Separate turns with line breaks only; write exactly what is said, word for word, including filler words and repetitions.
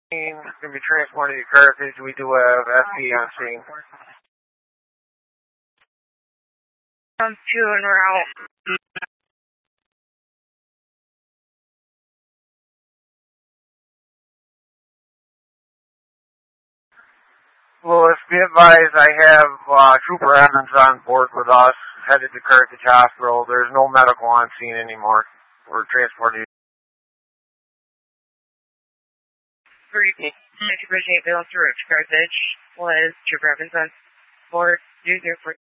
Going to be transported to Carthage. We do have F P on scene.
I'm two en route.
Louis, be advised I have uh, Trooper Evans on board with us, headed to Carthage Hospital. There's no medical on scene anymore. We're transporting.
Briefing. Trooper Saint Bill to Carthage was Trooper Evans on board. User for